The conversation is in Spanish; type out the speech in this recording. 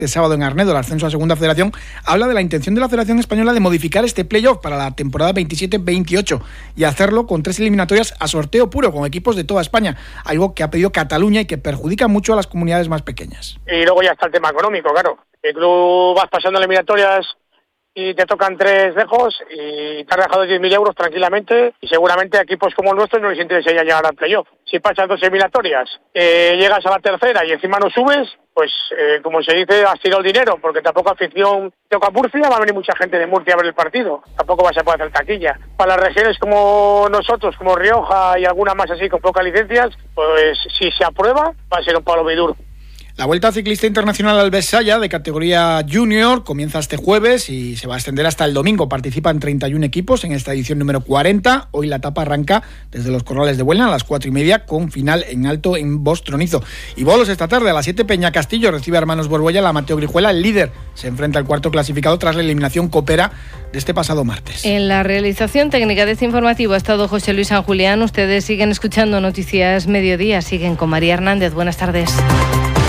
de sábado en Arnedo, el ascenso a Segunda Federación, habla de la intención de la Federación Española de modificar este playoff para la temporada 27-28 y hacerlo con 3 eliminatorias a sorteo puro, con equipos de toda España, algo que ha pedido Cataluña y que perjudica mucho a las comunidades más pequeñas. Y luego ya está el tema económico, claro. El club vas pasando eliminatorias y te tocan 3 dejos y te has dejado 10.000 euros tranquilamente, y seguramente a equipos como el nuestro no les interesa ya llegar al playoff. Si pasas 2 eliminatorias, llegas a la tercera y encima no subes, pues como se dice, has tirado el dinero, porque tampoco afición toca Murcia, va a venir mucha gente de Murcia a ver el partido, tampoco vas a poder hacer taquilla. Para las regiones como nosotros, como Rioja y alguna más así con pocas licencias, pues si se aprueba va a ser un palo muy duro. La Vuelta Ciclista Internacional al Besaya, de categoría junior, comienza este jueves y se va a extender hasta el domingo. Participan 31 equipos en esta edición número 40. Hoy la etapa arranca desde los Corrales de Buelna a las 4:30, con final en alto en Bostronizo. Y bolos esta tarde a las 7, Peña Castillo recibe a Hermanos Borbolla, la Mateo Grijuela, el líder. Se enfrenta al cuarto clasificado tras la eliminación copera de este pasado martes. En la realización técnica de este informativo ha estado José Luis San Julián. Ustedes siguen escuchando Noticias Mediodía, siguen con María Hernández. Buenas tardes.